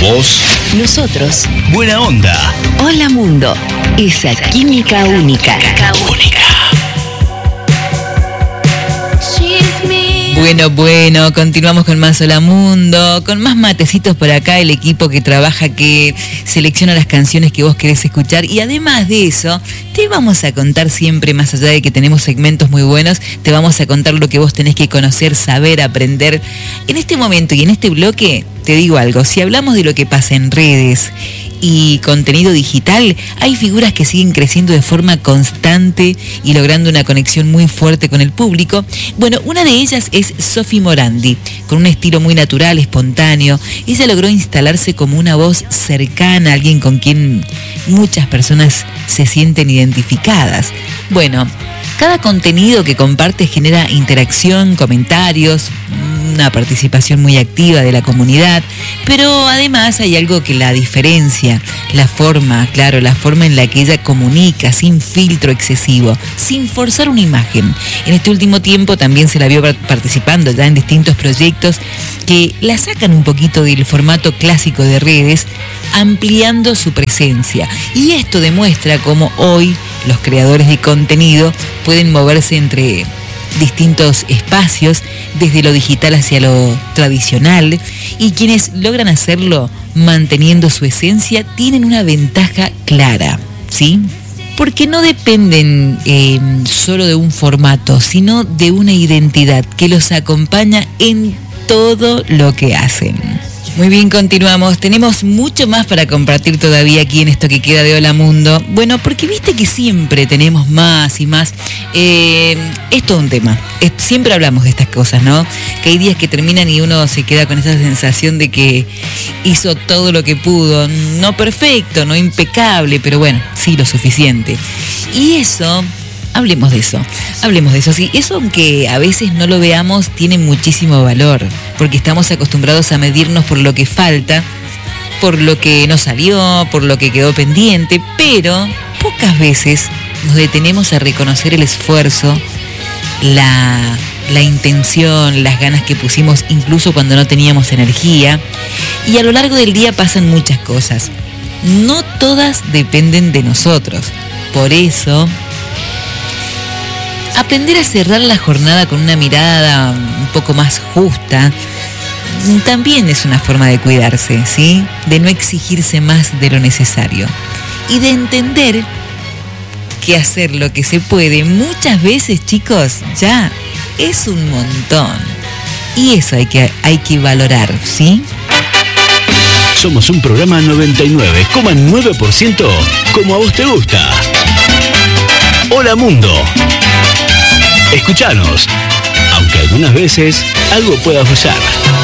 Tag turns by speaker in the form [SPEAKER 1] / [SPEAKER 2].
[SPEAKER 1] Vos.
[SPEAKER 2] Nosotros.
[SPEAKER 1] Buena onda.
[SPEAKER 2] Hola Mundo. Esa química única.
[SPEAKER 3] Bueno, continuamos con más Hola Mundo, con más matecitos por acá, el equipo que trabaja, que selecciona las canciones que vos querés escuchar, y además de eso, te vamos a contar siempre, más allá de que tenemos segmentos muy buenos, te vamos a contar lo que vos tenés que conocer, saber, aprender. En este momento y en este bloque, te digo algo, si hablamos de lo que pasa en redes y contenido digital, hay figuras que siguen creciendo de forma constante y logrando una conexión muy fuerte con el público. Bueno, una de ellas es Sofi Morandi, con un estilo muy natural, espontáneo. Ella logró instalarse como una voz cercana, alguien con quien muchas personas se sienten identificadas. Bueno, cada contenido que comparte genera interacción, comentarios, una participación muy activa de la comunidad, pero además hay algo que la diferencia, la forma en la que ella comunica, sin filtro excesivo, sin forzar una imagen. En este último tiempo también se la vio participando ya en distintos proyectos que la sacan un poquito del formato clásico de redes, ampliando su presencia. Y esto demuestra cómo hoy los creadores de contenido pueden moverse entre distintos espacios, desde lo digital hacia lo tradicional, y quienes logran hacerlo manteniendo su esencia tienen una ventaja clara, ¿sí? Porque no dependen solo de un formato, sino de una identidad que los acompaña en todo lo que hacen. Muy bien, continuamos. Tenemos mucho más para compartir todavía aquí en esto que queda de Hola Mundo. Bueno, porque viste que siempre tenemos más y más. Es todo un tema. Siempre hablamos de estas cosas, ¿no? Que hay días que terminan y uno se queda con esa sensación de que hizo todo lo que pudo. No perfecto, no impecable, pero bueno, sí lo suficiente. Y eso... Hablemos de eso, sí, eso aunque a veces no lo veamos tiene muchísimo valor, porque estamos acostumbrados a medirnos por lo que falta, por lo que no salió, por lo que quedó pendiente, pero pocas veces nos detenemos a reconocer el esfuerzo, la intención, las ganas que pusimos incluso cuando no teníamos energía, y a lo largo del día pasan muchas cosas, no todas dependen de nosotros, por eso... Aprender a cerrar la jornada con una mirada un poco más justa también es una forma de cuidarse, ¿sí? De no exigirse más de lo necesario. Y de entender que hacer lo que se puede muchas veces, chicos, ya es un montón. Y eso hay que valorar, ¿sí?
[SPEAKER 1] Somos un programa 99,9% como a vos te gusta. Hola Mundo. Escuchanos, aunque algunas veces algo pueda fallar.